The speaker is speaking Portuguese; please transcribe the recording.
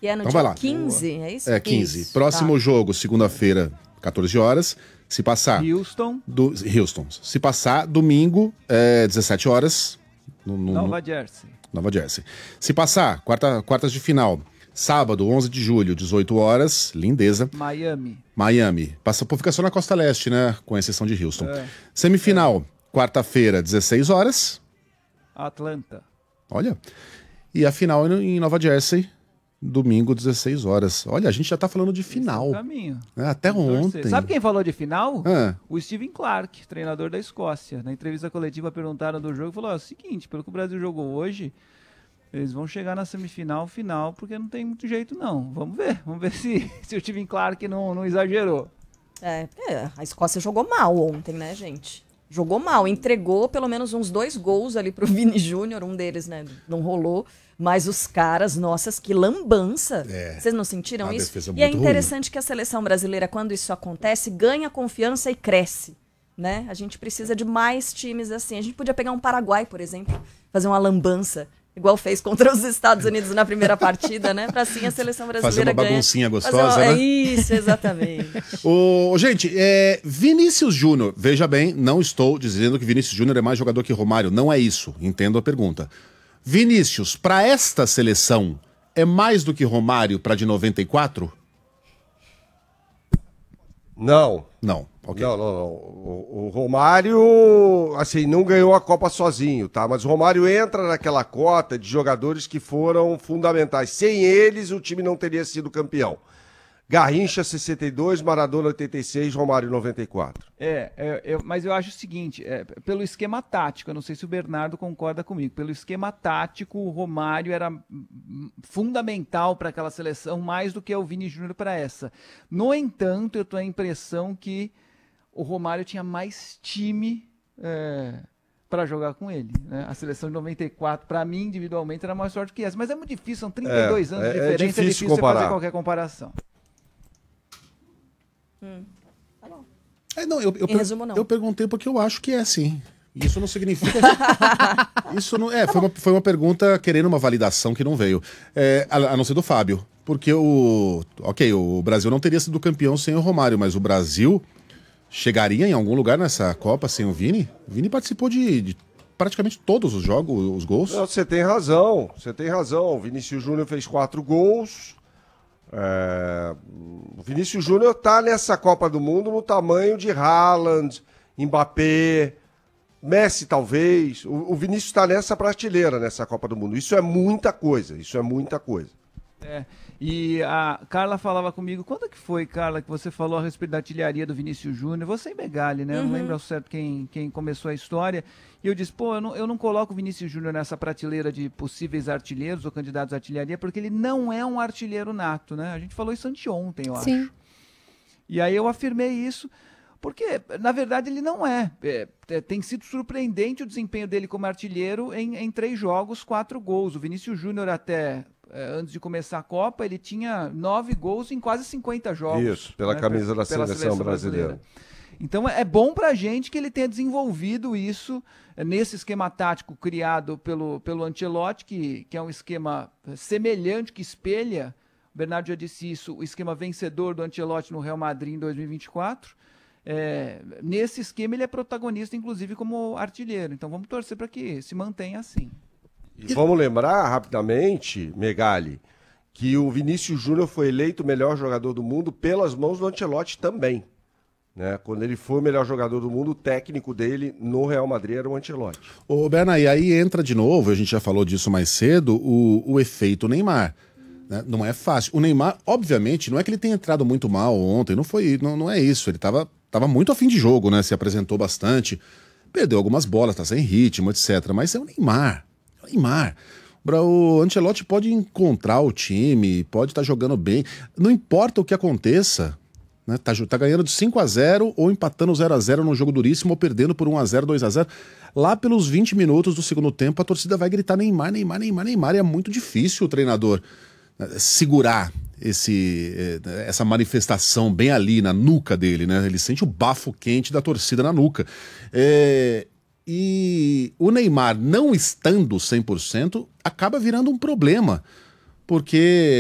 Que é no Então vai dia lá. 15, é isso? É, 15. Isso, Próximo tá. jogo, segunda-feira, 14 horas. Se passar... Houston, Houston. Se passar, domingo, 17 horas. Nova Jersey. Nova Jersey. Se passar, quartas de final. Sábado, 11 de julho, 18 horas. Lindeza. Miami. Fica só na costa leste, né? Com exceção de Houston. Semifinal, quarta-feira, 16 horas. Atlanta. Olha. E a final em Nova Jersey, domingo, 16 horas. Olha, a gente já tá falando de final. Esse é o caminho. Até ontem. Sabe quem falou de final? Ah. O Steven Clark, treinador da Escócia. Na entrevista coletiva perguntaram do jogo e falou: é o seguinte, pelo que o Brasil jogou hoje, eles vão chegar na semifinal, final, porque não tem muito jeito não. Vamos ver se o Steven Clark não exagerou. A Escócia jogou mal ontem, né, gente? Jogou mal, entregou pelo menos uns 2 gols ali pro Vini Júnior, um deles, né, não rolou, mas os caras, nossas, que lambança. Vocês não sentiram isso? E é interessante que a seleção brasileira, quando isso acontece, ganha confiança e cresce, né? A gente precisa de mais times assim. A gente podia pegar um Paraguai, por exemplo, fazer uma lambança, igual fez contra os Estados Unidos na primeira partida, né? Pra assim a seleção brasileira ganhar. Fazer uma baguncinha gostosa, né? É isso, exatamente. Gente, Vinícius Júnior, veja bem, não estou dizendo que Vinícius Júnior é mais jogador que Romário, não é isso, entendo a pergunta. Vinícius, para esta seleção, é mais do que Romário para de 94? Não. Não, ok. Não. O Romário, assim, não ganhou a Copa sozinho, tá? Mas o Romário entra naquela cota de jogadores que foram fundamentais. Sem eles, o time não teria sido campeão. Garrincha 62, Maradona 86, Romário 94. Mas eu acho o seguinte, pelo esquema tático, eu não sei se o Bernardo concorda comigo, pelo esquema tático, o Romário era fundamental para aquela seleção, mais do que o Vini Júnior para essa. No entanto, eu tenho a impressão que o Romário tinha mais time para jogar com ele, né? A seleção de 94, para mim, individualmente, era mais forte que essa. Mas é muito difícil, são 32 anos de diferença, é difícil comparar. fazer qualquer comparação. Tá bom. Em resumo, não. Eu perguntei porque eu acho que é assim. Isso não significa... Isso não foi uma pergunta querendo uma validação que não veio. A não ser do Fábio. Porque o Brasil não teria sido campeão sem o Romário, mas o Brasil chegaria em algum lugar nessa Copa sem o Vini? O Vini participou de praticamente todos os jogos, os gols. Não, você tem razão. O Vinícius Júnior fez 4 gols. O Vinícius Júnior tá nessa Copa do Mundo no tamanho de Haaland, Mbappé, Messi talvez. O Vinícius está nessa prateleira nessa Copa do Mundo. Isso é muita coisa. E a Carla falava comigo, quando que foi, Carla, que você falou a respeito da artilharia do Vinícius Júnior? Você e Megali, né? Eu não lembro ao certo quem começou a história. E eu disse, eu não coloco o Vinícius Júnior nessa prateleira de possíveis artilheiros ou candidatos à artilharia, porque ele não é um artilheiro nato, né? A gente falou isso anteontem, eu acho. E aí eu afirmei isso, porque, na verdade, ele não é. Tem sido surpreendente o desempenho dele como artilheiro em 3 jogos, 4 gols. O Vinícius Júnior até... antes de começar a Copa, ele tinha 9 gols em quase 50 jogos. Isso, pela camisa da seleção brasileira. Então é bom pra gente que ele tenha desenvolvido isso nesse esquema tático criado pelo Ancelotti, que é um esquema semelhante, que espelha, o Bernardo já disse isso, o esquema vencedor do Ancelotti no Real Madrid em 2024. Nesse esquema ele é protagonista, inclusive, como artilheiro. Então vamos torcer para que se mantenha assim. E vamos lembrar rapidamente, Megali, que o Vinícius Júnior foi eleito o melhor jogador do mundo pelas mãos do Ancelotti também. Né? Quando ele foi o melhor jogador do mundo, o técnico dele no Real Madrid era o Ancelotti. Ô, Berna, e aí entra de novo, a gente já falou disso mais cedo, o efeito Neymar. Né? Não é fácil. O Neymar, obviamente, não é que ele tenha entrado muito mal ontem, não é isso. Ele tava muito afim de jogo, né? Se apresentou bastante, perdeu algumas bolas, tá sem ritmo, etc. Mas é o Neymar. O Ancelotti pode encontrar o time, pode estar jogando bem, não importa o que aconteça, né? Tá ganhando de 5-0 ou empatando 0-0 num jogo duríssimo ou perdendo por 1-0, 2-0. Lá pelos 20 minutos do segundo tempo a torcida vai gritar Neymar, Neymar, Neymar, Neymar, e é muito difícil o treinador segurar essa manifestação bem ali na nuca dele, né? Ele sente o bafo quente da torcida na nuca. E o Neymar não estando 100% acaba virando um problema, porque